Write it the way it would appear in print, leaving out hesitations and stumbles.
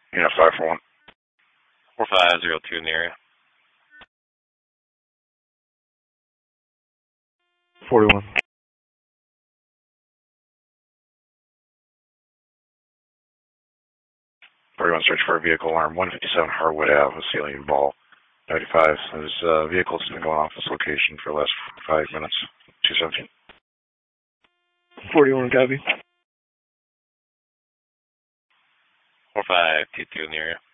Unit 541. 4502 in the area. 41. 41 search for a vehicle alarm 157 Harwood Ave, a ceiling ball 95. This vehicle's been going off this location for the last 5 minutes. 217. 41, copy. 4522 in the area.